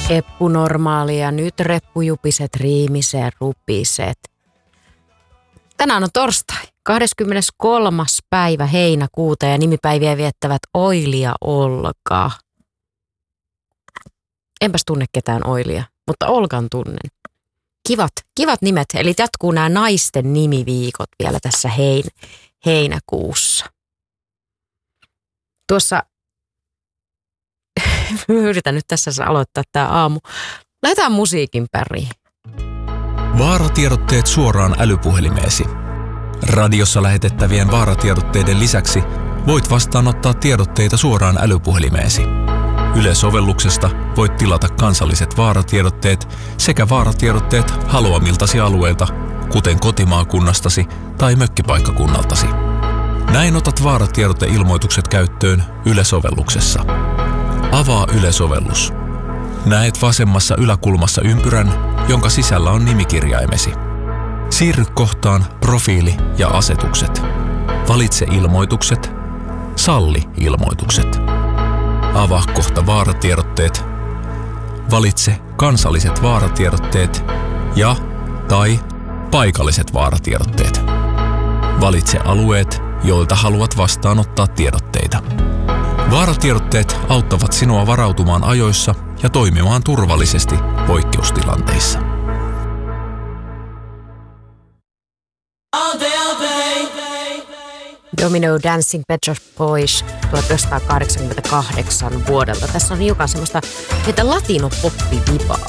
Eppunormaalia, nyt reppujupiset, riimiset, rupiset. Tänään on torstai, 23. päivä heinäkuuta ja nimipäiviä viettävät Oili ja Olga. Enpäs tunne ketään Oilia, mutta Olgan tunnen. Kivat nimet, eli jatkuu nämä naisten nimiviikot vielä tässä heinäkuussa. Tuossa, yritän nyt tässä aloittaa tämä aamu. Lähdetään musiikin pariin. Vaaratiedotteet suoraan älypuhelimeesi. Radiossa lähetettävien vaaratiedotteiden lisäksi voit vastaanottaa tiedotteita suoraan älypuhelimeesi. Yle-sovelluksesta voit tilata kansalliset vaaratiedotteet sekä vaaratiedotteet haluamiltasi alueilta, kuten kotimaakunnastasi tai mökkipaikkakunnaltasi. Näin otat vaaratiedoteilmoitukset käyttöön Yle-sovelluksessa. Avaa Yle-sovellus. Näet vasemmassa yläkulmassa ympyrän, jonka sisällä on nimikirjaimesi. Siirry kohtaan Profiili ja asetukset. Valitse ilmoitukset. Salli ilmoitukset. Avaa kohta vaaratiedotteet. Valitse kansalliset vaaratiedotteet tai paikalliset vaaratiedotteet. Valitse alueet, joilta haluat vastaanottaa tiedotteita. Vaaratiedotteet auttavat sinua varautumaan ajoissa ja toimimaan turvallisesti poikkeustilanteissa. Domino Dancing Pet Shop Boys 1988 vuodelta. Tässä on hiukan semmoista latino-poppi-vipaa.